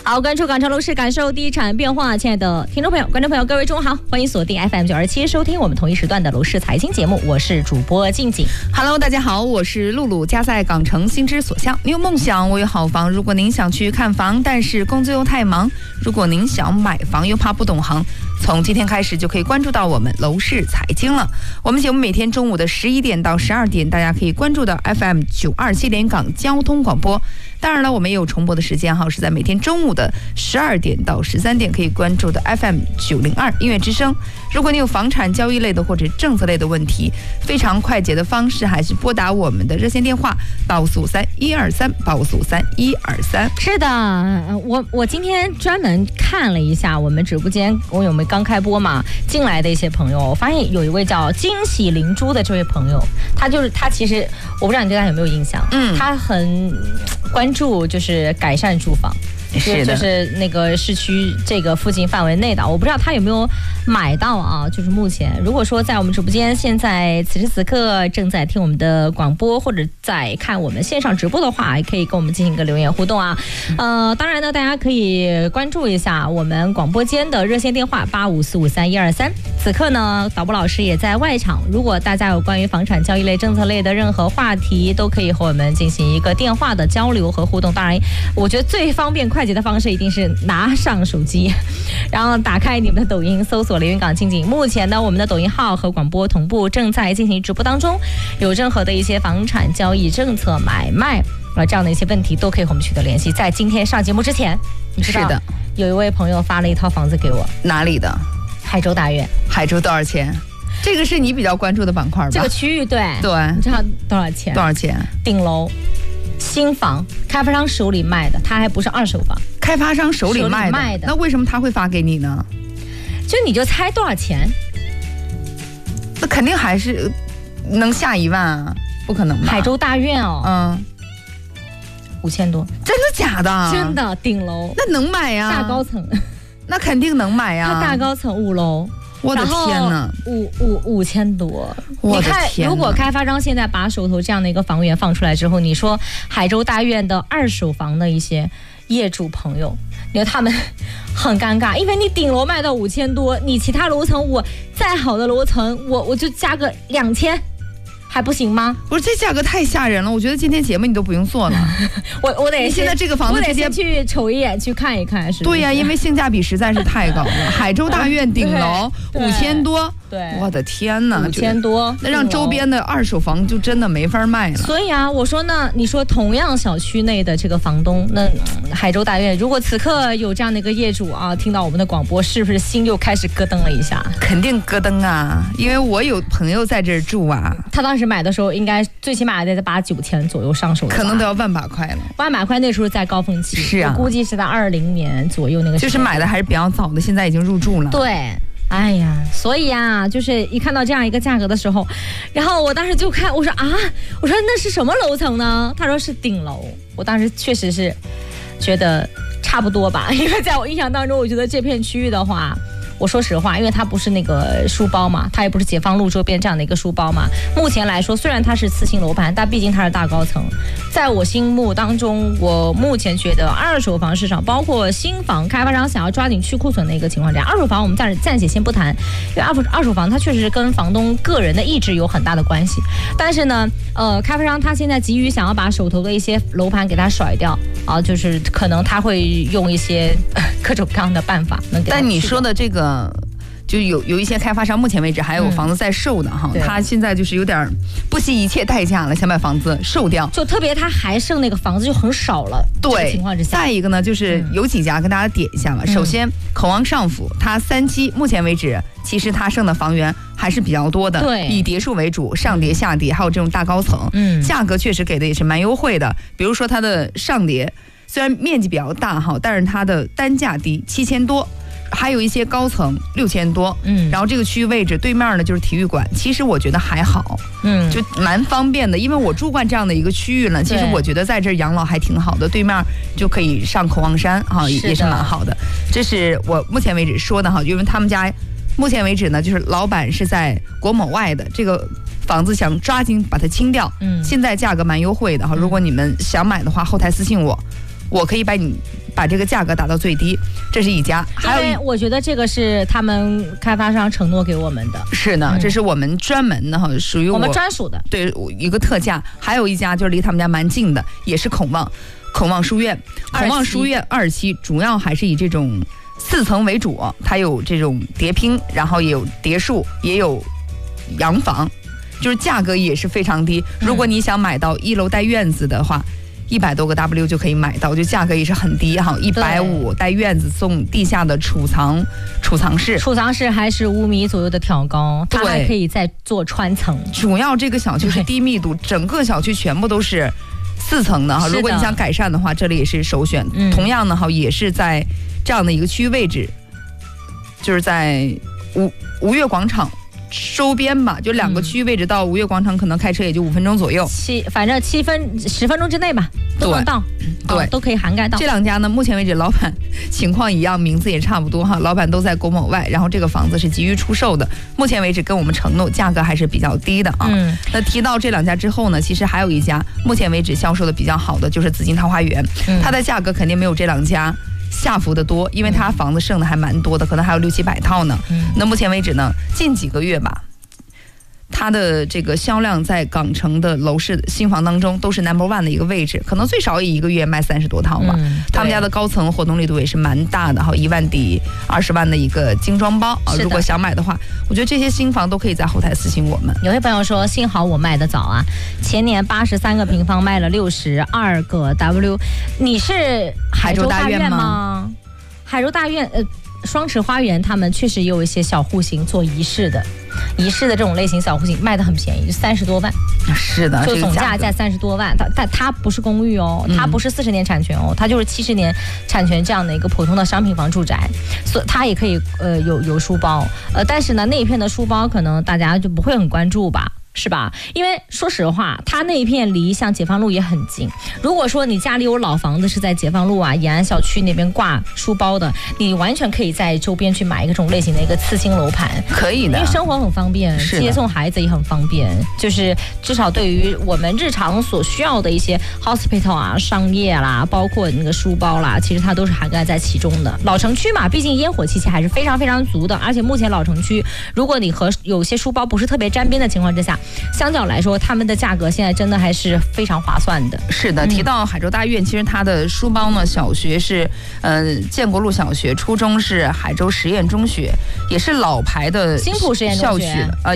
好，关注港城楼市，感受地产变化。亲爱的听众朋友、观众朋友，各位中午好，欢迎锁定 FM927收听我们同一时段的楼市财经节目，我是主播静静。 Hello， 大家好，我是露露，家在港城心之所向。你有梦想，我有好房。如果您想去看房，但是工作又太忙；如果您想买房又怕不懂行，从今天开始就可以关注到我们楼市财经了。我们节目每天中午的11点到12点，大家可以关注到 FM927连港交通广播。当然了，我们也有重播的时间哈，是在每天中午的12点到13点可以关注的 FM902音乐之声。如果你有房产交易类的或者政策类的问题，非常快捷的方式还是拨打我们的热线电话8543-123，8543-123。 是的，我今天专门看了一下我们直播间，我们刚开播嘛，进来的一些朋友，我发现有一位叫惊喜灵珠的这位朋友，他其实我不知道你对他有没有印象，他很关注就是改善住房。就是那个市区这个附近范围内的，我不知道他有没有买到啊。就是目前，如果说在我们直播间现在此时此刻正在听我们的广播，或者在看我们线上直播的话，也可以跟我们进行一个留言互动啊。当然呢，大家可以关注一下我们广播间的热线电话85453123。此刻呢，导播老师也在外场，如果大家有关于房产交易类、政策类的任何话题，都可以和我们进行一个电话的交流和互动。当然，我觉得最方便快捷的方式一定是拿上手机，然后打开你们的抖音，搜索连云港静静。目前呢，我们的抖音号和广播同步正在进行直播当中，有任何的一些房产交易、政策、买卖这样的一些问题，都可以和我们取得联系。在今天上节目之前，你知道是的，有一位朋友发了一套房子给我， 哪里的？ 海州大院。 海州多少钱？这个是你比较关注的板块吧？ 这个区域对，你知道多少钱？ 多少钱？ 顶楼。新房，开发商手里卖的，他还不是二手房。 开发商手里卖的，那为什么他会发给你呢？ 就你就猜多少钱？ 那肯定还是能下1万啊，不可能吧？ 海州大院哦，5000多， 真的假的？ 真的，顶楼， 那能买呀？ 大高层， 那肯定能买呀。 它大高层5楼。 我的天哪 ，5000多！你看，如果开发商现在把手头这样的一个房源放出来之后，你说海州大院的二手房的一些业主朋友，你说他们很尴尬，因为你顶楼卖到5000多，你其他楼层我再好的楼层，我就加个2000。还不行吗？ 不是，这价格太吓人了，我觉得今天节目你都不用做了。 我得现在这个房子直接去瞅一眼，去看一看，是不是？ 对呀，因为性价比实在是太高了。海州大院顶楼5000多， 对， 我的天哪 ，5000多， 那让周边的二手房就真的没法卖了。 所以啊，我说呢，你说同样小区内的这个房东，那海州大院，如果此刻有这样的一个业主啊，听到我们的广播，是不是心又开始咯噔了一下？ 肯定咯噔啊，因为我有朋友在这儿住啊， 他当时买的时候应该最起码得8、9千左右上手， 可能都要1把块了。 1把块那时候在高峰期， 是啊， 我估计是在20年左右那个时候， 就是买的还是比较早的，现在已经入住了。 对，哎呀，所以啊，就是一看到这样一个价格的时候，然后我当时就看，我说那是什么楼层呢？他说是顶楼，我当时确实是觉得差不多吧，因为在我印象当中，我觉得这片区域的话。我说实话，因为它不是那个书包嘛，它也不是解放路周边这样的一个书包嘛。目前来说，虽然它是次新楼盘，但毕竟它是大高层。在我心目当中，我目前觉得二手房市场，包括新房开发商想要抓紧去库存的一个情况下，二手房我们暂且先不谈，因为二手房它确实是跟房东个人的意志有很大的关系。但是呢，开发商他现在急于想要把手头的一些楼盘给它甩掉啊，就是可能他会用一些各种各样的办法能给它。 但你说的这个。就有一些开发商，目前为止还有房子在售的哈，他现在就是有点不惜一切代价了，想把房子售掉。 就特别他还剩那个房子就很少了， 对， 情况之下。 再一个呢，就是有几家跟大家点一下吧。首先，口望上府，它3期目前为止，其实它剩的房源还是比较多的， 对， 以别墅为主，上叠、下叠，还有这种大高层，价格确实给的也是蛮优惠的。比如说它的上叠，虽然面积比较大哈，但是它的单价低，7000多。还有一些高层6000多，然后这个区域位置对面呢就是体育馆，其实我觉得还好，就蛮方便的，因为我住惯这样的一个区域了，其实我觉得在这儿养老还挺好的，对面就可以上口望山哈，也是蛮好的。这是我目前为止说的哈，因为他们家目前为止呢，就是老板是在国某外的这个。房子想抓紧把它清掉，现在价格蛮优惠的哈。如果你们想买的话，后台私信我，我可以把你把这个价格打到最低，这是一家。还有我觉得这个是他们开发商承诺给我们的。 是呢，这是我们专门的哈，属于我们专属的， 对，一个特价。还有一家就是离他们家蛮近的，也是孔望书院2期，主要还是以这种4层为主，它有这种叠拼，然后也有叠墅，也有洋房，就是价格也是非常低。如果你想买到1楼带院子的话，100多个 W 就可以买到，就价格也是很低哈，150带院子，送地下的储藏室还是5米左右的挑高，它还可以再做穿层。 主要这个小区是低密度，整个小区全部都是4层的哈。如果你想改善的话，这里也是首选。同样呢哈，也是在这样的一个区域位置，就是在吴越广场周边吧，就2个区域位置到吴越广场，可能开车也就5分钟左右， 反正10分钟之内吧，都能到， 对， 都可以涵盖到。 这2家呢，目前为止老板情况一样，名字也差不多哈，老板都在国某外，然后这个房子是急于出售的，目前为止跟我们承诺价格还是比较低的啊。那提到这2家之后呢，其实还有一家目前为止销售的比较好的，就是紫金桃花源，它的价格肯定没有这2家下浮的多，因为它房子剩的还蛮多的，可能还有600-700套呢。那目前为止呢，近几个月吧，它的这个销量在港城的楼市新房当中都是 No.1 的一个位置，可能最少也1个月卖30多套吧。他们家的高层活动力度也是蛮大的，1万抵20万的一个精装包啊。如果想买的话，我觉得这些新房都可以在后台私信我们。 有位朋友说，幸好我卖得早啊，前年83个平方卖了62个 W。你是海州大院吗？海州大院双池花园他们确实也有一些小户型做仪式的这种类型小户型卖得很便宜，30多万。 是的， 就总价在30多万。它不是公寓哦，它不是40年产权哦，它就是70年产权这样的一个普通的商品房住宅，所以它也可以有书包。但是呢，那一片的书包可能大家就不会很关注吧。是吧？因为说实话，它那一片离像解放路也很近。如果说你家里有老房子是在解放路啊、延安小区那边挂书包的，你完全可以在周边去买一个这种类型的一个次新楼盘， 可以的， 因为生活很方便，接送孩子也很方便，就是至少对于我们日常所需要的一些 hospital 啊、商业啦，包括那个书包啦，其实它都是涵盖在其中的。老城区嘛，毕竟烟火气息还是非常非常足的，而且目前老城区，如果你和有些书包不是特别沾边的情况之下，相较来说，他们的价格现在真的还是非常划算的。 是的，提到海州大院，其实它的书包呢，小学是建国路小学，初中是海州实验中学，也是老牌的新浦实验中学校区